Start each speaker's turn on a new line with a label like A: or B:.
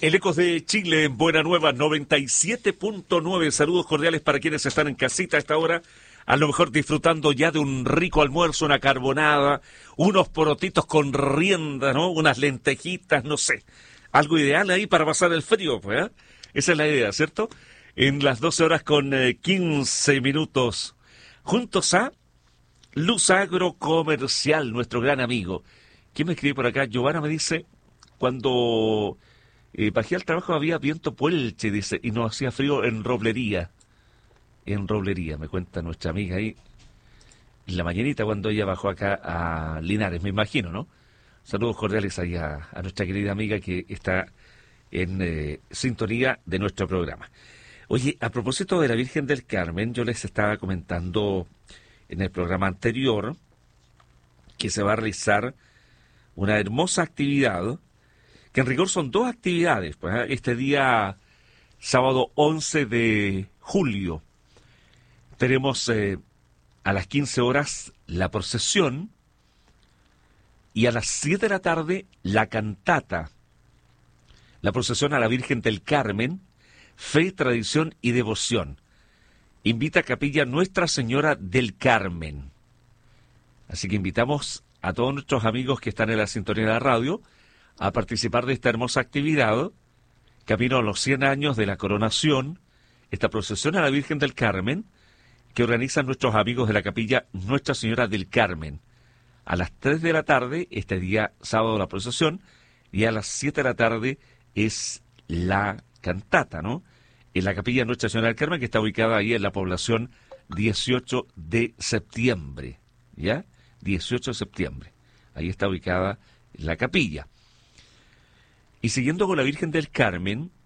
A: El Ecos de Chile en Buena Nueva 97.9. Saludos cordiales para quienes están en casita a esta hora. A lo mejor disfrutando ya de un rico almuerzo, una carbonada, unos porotitos con rienda, ¿no? Unas lentejitas, no sé. Algo ideal ahí para pasar el frío, pues, ¿eh? Esa es la idea, ¿cierto? En las 12 horas con 15 minutos. Juntos a Luz Agrocomercial, nuestro gran amigo. ¿Quién me escribe por acá? Giovanna me dice, cuando bajé al trabajo había viento puelche, dice, y no hacía frío en Roblería. En Roblería, me cuenta nuestra amiga ahí, en la mañanita cuando ella bajó acá a Linares, me imagino, ¿no? Saludos cordiales ahí a nuestra querida amiga que está en sintonía de nuestro programa. Oye, a propósito de la Virgen del Carmen, yo les estaba comentando en el programa anterior que se va a realizar una hermosa actividad, que en rigor son dos actividades, pues, ¿eh? Este día, sábado 11 de julio, tenemos a las 15 horas la procesión y a las 7 de la tarde la cantata. La procesión a la Virgen del Carmen, fe, tradición y devoción. Invita a Capilla Nuestra Señora del Carmen. Así que invitamos a todos nuestros amigos que están en la sintonía de la radio a participar de esta hermosa actividad, camino a los 100 años de la coronación, esta procesión a la Virgen del Carmen, que organizan nuestros amigos de la Capilla Nuestra Señora del Carmen. A las 3 de la tarde, este día sábado, la procesión, y a las 7 de la tarde es la cantata, ¿no? En la Capilla Nuestra Señora del Carmen, que está ubicada ahí en la población 18 de septiembre, ¿ya? 18 de septiembre. Ahí está ubicada la capilla. Y siguiendo con la Virgen del Carmen,